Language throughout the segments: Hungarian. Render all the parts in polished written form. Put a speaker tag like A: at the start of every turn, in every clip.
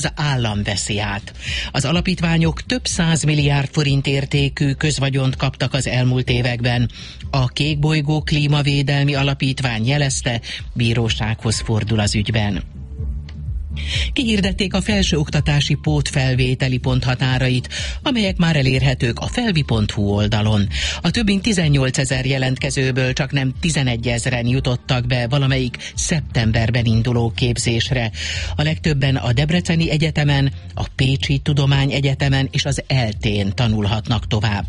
A: az állam veszi át. Az alapítványok több 100 milliárd forint értékű közvagyont kaptak az elmúlt években. A Kékbolygó Klímavédelmi Alapítvány jelezte, bírósághoz fordul az ügyben. Kihirdették a felsőoktatási pótfelvételi ponthatárait, amelyek már elérhetők a felvi.hu oldalon. A több mint 18 000 jelentkezőből csaknem 11 000-en jutottak be valamelyik szeptemberben induló képzésre. A legtöbben a Debreceni Egyetemen, a Pécsi Tudományegyetemen és az ELTE-n tanulhatnak tovább.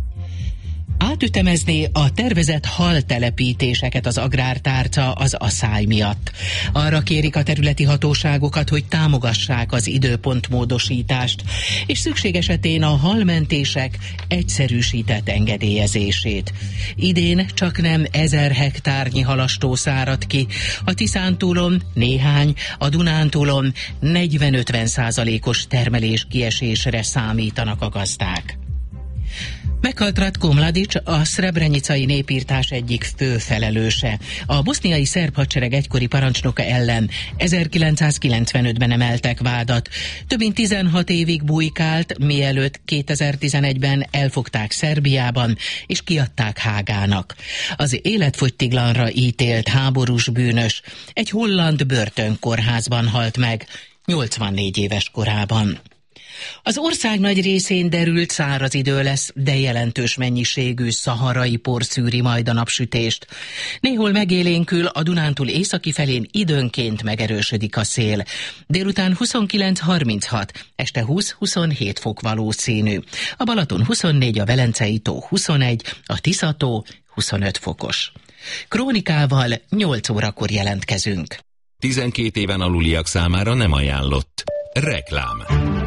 A: Átütemezné a tervezett haltelepítéseket az agrártárca az aszály miatt. Arra kérik a területi hatóságokat, hogy támogassák az időpontmódosítást, és szükség esetén a halmentések egyszerűsített engedélyezését. Idén csaknem 1000 hektárnyi halastó szárad ki, a Tiszántúlon néhány, a Dunántúlon 40-50%-os termelés kiesésre számítanak a gazdák. Meghalt Ratko Mladic, a szrebrenicai népírtás egyik fő felelőse. A boszniai szerb hadsereg egykori parancsnoka ellen 1995-ben emeltek vádat. Több mint 16 évig bujkált, mielőtt 2011-ben elfogták Szerbiában és kiadták Hágának. Az életfogytiglanra ítélt háborús bűnös egy holland börtönkórházban halt meg, 84 éves korában. Az ország nagy részén derült száraz idő lesz, de jelentős mennyiségű szaharai por szűri majd a napsütést. Néhol megélénkül, a Dunántúl északi felén időnként megerősödik a szél. Délután 29-36, este 20-27 fok valószínű. A Balaton 24, a Velencei tó 21, a Tisza-tó 25 fokos. Krónikával 8 órakor jelentkezünk.
B: 12 éven aluliak számára nem ajánlott. Reklám.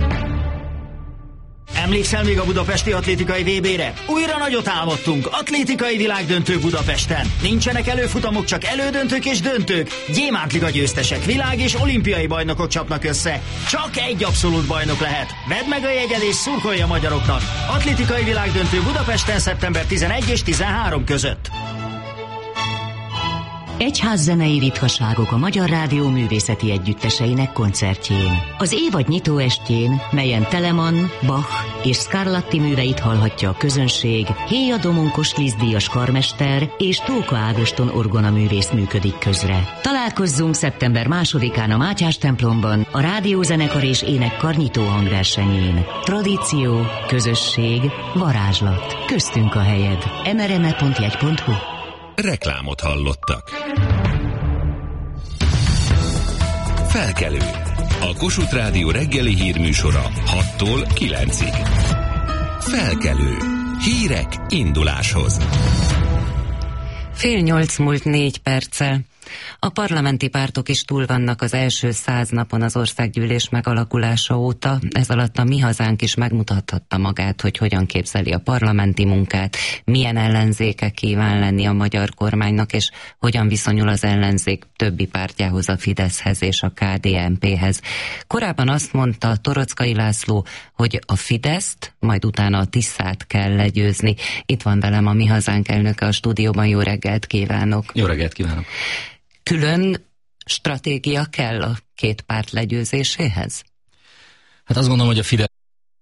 C: Emlékszel még a budapesti atlétikai VB-re? Újra nagyot álmodtunk, atlétikai világdöntő Budapesten. Nincsenek előfutamok, csak elődöntők és döntők. Gyémántliga győztesek, világ- és olimpiai bajnokok csapnak össze. Csak egy abszolút bajnok lehet. Vedd meg a jegyed és szurkolj a magyaroknak. Atlétikai világdöntő Budapesten szeptember 11 és 13 között.
D: Egyházzenei ritkaságok a Magyar Rádió művészeti együtteseinek koncertjén. Az évad nyitó estjén, melyen Telemann, Bach és Scarlatti műveit hallhatja a közönség, Héja Domonkos Liszt-díjas karmester és Tóka Ágoston orgonaművész működik közre. Találkozzunk szeptember 2-án a Mátyás templomban a rádiózenekar és énekkar nyitó hangversenyén. Tradíció, közösség, varázslat. Köztünk a helyed. mrme.jegy.hu.
B: Reklámot hallottak. Felkelő. A Kossuth Rádió reggeli hírműsora 6-tól 9-ig. Felkelő. Hírek induláshoz.
E: 7:30 múlt 4 perccel. A parlamenti pártok is túl vannak az első 100 napon az országgyűlés megalakulása óta. Ez alatt a Mi Hazánk is megmutathatta magát, hogy hogyan képzeli a parlamenti munkát, milyen ellenzéke kíván lenni a magyar kormánynak, és hogyan viszonyul az ellenzék többi pártjához, a Fideszhez és a KDNP-hez. Korábban azt mondta Torockai László, hogy a Fideszt, majd utána a Tiszát kell legyőzni. Itt van velem a Mi Hazánk elnöke a stúdióban. Jó reggelt kívánok!
F: Jó reggelt kívánok!
E: Külön stratégia kell a két párt legyőzéséhez?
F: Hát azt gondolom, hogy a Fidesz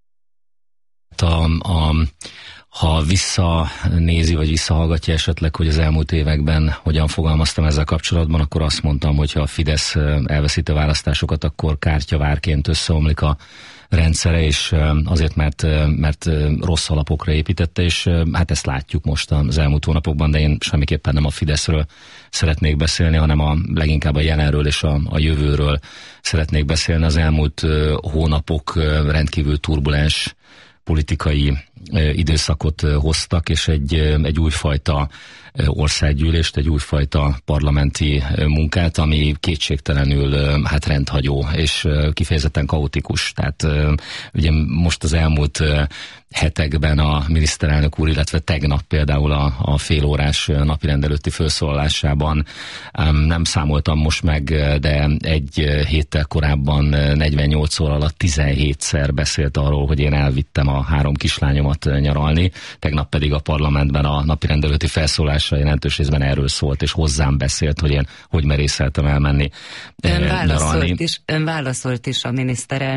F: ha visszanézi, vagy visszahallgatja esetleg, hogy az elmúlt években hogyan fogalmaztam ezzel kapcsolatban, akkor azt mondtam, hogy ha a Fidesz elveszíti a választásokat, akkor kártyavárként összeomlik a rendszere, és azért, mert rossz alapokra építette, és hát ezt látjuk most az elmúlt hónapokban, de én semmiképpen nem a Fideszről szeretnék beszélni, hanem leginkább a jelenről és a jövőről szeretnék beszélni. Az elmúlt hónapok rendkívül turbulens politikai időszakot hoztak, és egy újfajta országgyűlést, egy újfajta parlamenti munkát, ami kétségtelenül hát rendhagyó, és kifejezetten kaotikus. Tehát ugye most az elmúlt hetekben a miniszterelnök úr, illetve tegnap például a félórás napirend előtti felszólalásában nem számoltam most meg, de egy héttel korábban 48 óra alatt 17-szer beszélt arról, hogy én elvittem a 3 kislányomat párjamat nyaralni. Tegnap pedig a parlamentben a napirendelőti felszólása jelentős részben erről szólt, és hozzám beszélt, hogy én hogy merészeltem elmenni nyaralni.
E: Ön válaszolt is a miniszterelnök